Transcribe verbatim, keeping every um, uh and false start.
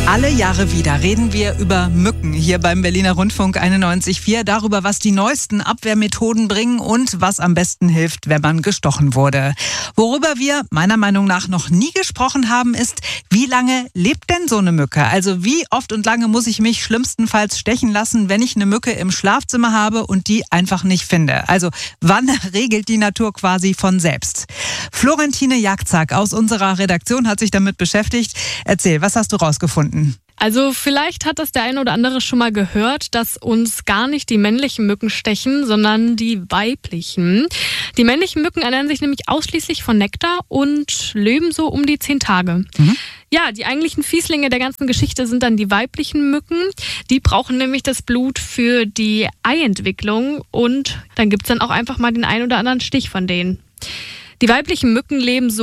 Alle Jahre wieder reden wir über Mücken hier beim Berliner Rundfunk einundneunzig Komma vier, darüber, was die neuesten Abwehrmethoden bringen und was am besten hilft, wenn man gestochen wurde. Worüber wir meiner Meinung nach noch nie gesprochen haben, ist, wie lange lebt denn so eine Mücke? Also wie oft und lange muss ich mich schlimmstenfalls stechen lassen, wenn ich eine Mücke im Schlafzimmer habe und die einfach nicht finde? Also wann regelt die Natur quasi von selbst? Florentine Jagzack aus unserer Redaktion hat sich damit beschäftigt. Erzähl, was hast du rausgefunden? Also vielleicht hat das der eine oder andere schon mal gehört, dass uns gar nicht die männlichen Mücken stechen, sondern die weiblichen. Die männlichen Mücken ernähren sich nämlich ausschließlich von Nektar und leben so um die zehn Tage. Mhm. Ja, die eigentlichen Fieslinge der ganzen Geschichte sind dann die weiblichen Mücken. Die brauchen nämlich das Blut für die Eientwicklung und dann gibt's dann auch einfach mal den einen oder anderen Stich von denen. Die weiblichen Mücken leben so